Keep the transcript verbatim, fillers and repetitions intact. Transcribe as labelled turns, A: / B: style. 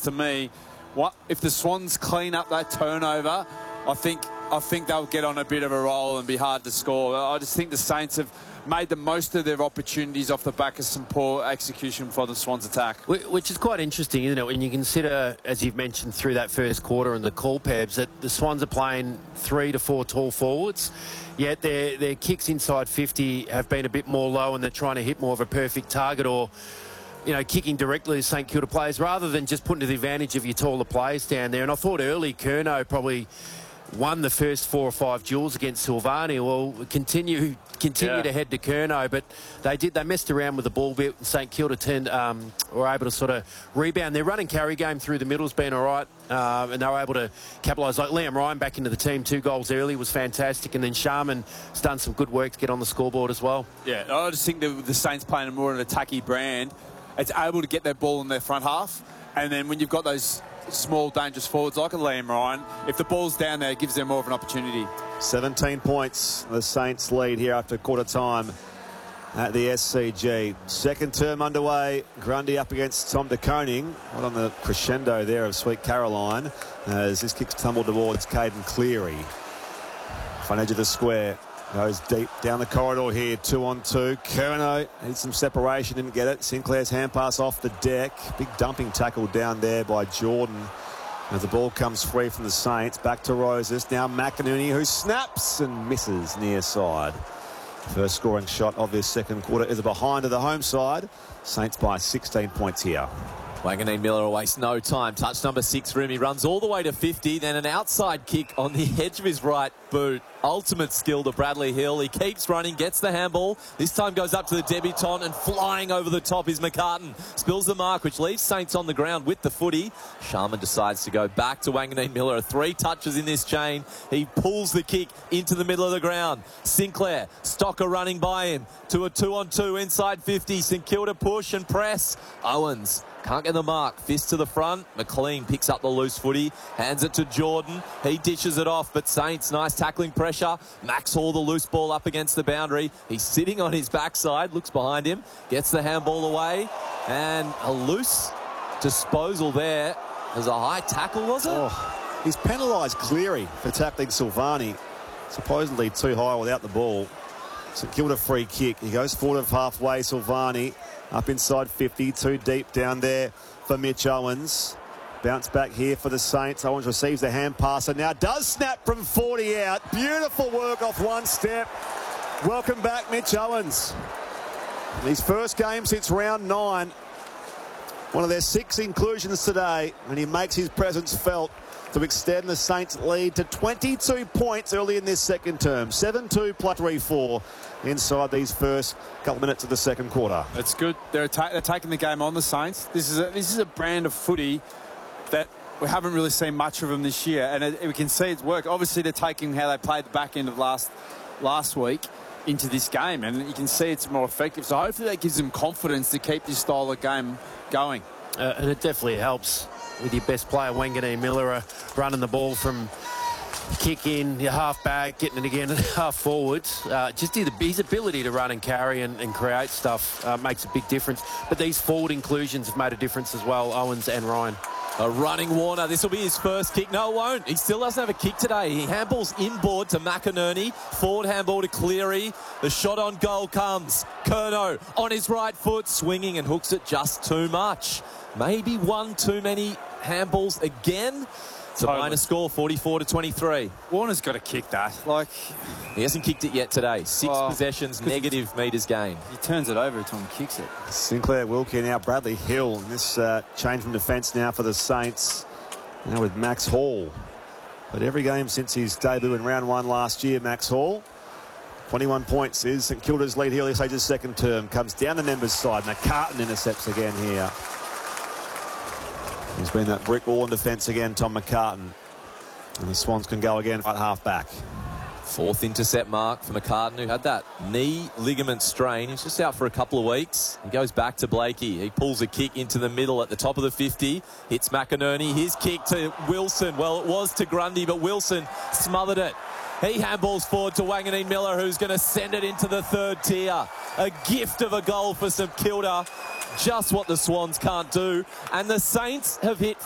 A: to me, what if the Swans clean up that turnover, I think I think they'll get on a bit of a roll and be hard to score. I just think the Saints have made the most of their opportunities off the back of some poor execution for the Swans attack.
B: Which is quite interesting, isn't it, when you consider, as you've mentioned, through that first quarter and the call pebs, that the Swans are playing three to four tall forwards, yet their, their kicks inside fifty have been a bit more low and they're trying to hit more of a perfect target or, you know, kicking directly to St Kilda players rather than just putting to the advantage of your taller players down there. And I thought early Curnow probably won the first four or five duels against Silvani. Well, continue continue
A: yeah.
B: to head to Curnow, but they did they messed around with the ball bit. St Kilda turned, um, were able to sort of rebound. Their running carry game through the middle's been all right, uh, and they were able to capitalise. Like Liam Ryan back into the team, two goals early was fantastic, and then Sharman has done some good work to get on the scoreboard as well.
A: Yeah, I just think that the Saints playing a more an attacky brand, it's able to get their ball in their front half, and then when you've got those small, dangerous forwards like a Liam Ryan, if the ball's down there, it gives them more of an opportunity.
C: seventeen points, the Saints lead here after quarter time at the S C G. Second term underway. Grundy up against Tom de Koning. Right on the crescendo there of Sweet Caroline as this kick's tumbled towards Caden Cleary. Front edge of the square. Goes deep down the corridor here, two on two. Curnow needs some separation, didn't get it. Sinclair's hand pass off the deck. Big dumping tackle down there by Jordan. As the ball comes free from the Saints, back to Roses. Now McInerney, who snaps and misses near side. First scoring shot of this second quarter is a behind to the home side. Saints by sixteen points here.
D: Wanganeen Miller wastes no time. Touch number six for him. He runs all the way to fifty. Then an outside kick on the edge of his right boot. Ultimate skill to Bradley Hill. He keeps running, gets the handball. This time goes up to the debutant, and flying over the top is McCartan. Spills the mark, which leaves Saints on the ground with the footy. Sharman decides to go back to Wanganeen Miller. Three touches in this chain. He pulls the kick into the middle of the ground. Sinclair, Stocker running by him to a two-on-two inside fifty. St Kilda push and press. Owens can't get the mark. Fist to the front. McLean picks up the loose footy. Hands it to Jordan. He dishes it off, but Saints, nice tackling pressure. Max Hall, the loose ball up against the boundary. He's sitting on his backside. Looks behind him. Gets the handball away. And a loose disposal there. There's a high tackle, was it?
C: Oh, he's penalised Cleary for tackling Silvani. Supposedly too high without the ball. St Kilda free kick. He goes forward of halfway. Silvani up inside fifty. Too deep down there for Mitch Owens. Bounce back here for the Saints. Owens receives the hand pass and now does snap from forty out. Beautiful work off one step. Welcome back, Mitch Owens. His first game since round nine. One of their six inclusions today, and he makes his presence felt to extend the Saints' lead to twenty-two points early in this second term. seven two plus three four inside these first couple of minutes of the second quarter.
A: It's good. They're, ta they're taking the game on, the Saints. This is a, this is a brand of footy that we haven't really seen much of them this year, and it, we can see it's work. Obviously, they're taking how they played the back end of last last week into this game, and you can see it's more effective. So hopefully that gives them confidence to keep this style of game going.
B: Uh, and it definitely helps with your best player, Wanganeen Miller, uh, running the ball from kick in, your half back, getting it again, half forwards. Uh, just his, his ability to run and carry and, and create stuff uh, makes a big difference. But these forward inclusions have made a difference as well, Owens and Ryan.
D: A running Warner. This will be his first kick. No, it won't. He still doesn't have a kick today. He handballs inboard to McInerney. Forward handball to Cleary. The shot on goal comes. Curnow on his right foot, swinging and hooks it just too much. Maybe one too many handballs again. It's a
A: Totally.
D: minor score, forty-four to twenty-three.
A: Warner's got to kick that. Like,
D: he hasn't kicked it yet today. Six
A: oh,
D: possessions, negative metres gained.
A: He turns it over every time he kicks it.
C: Sinclair Wilkie now Bradley Hill. And this uh, change from defence now for the Saints. Now with Max Hall. But every game since his debut in round one last year, Max Hall. twenty-one points is St Kilda's lead here. Let's say his second term. Comes down the members' side. McCartan intercepts again here. He's been that brick wall in defence again, Tom McCartan. And the Swans can go again at half back.
D: Fourth intercept mark for McCartan, who had that knee ligament strain. He's just out for a couple of weeks. He goes back to Blakey. He pulls a kick into the middle at the top of the fifty. Hits McInerney. His kick to Wilson. Well, it was to Grundy, but Wilson smothered it. He handballs forward to Wanganeen Miller, who's going to send it into the third tier. A gift of a goal for St Kilda. Just what the Swans can't do. And the Saints have hit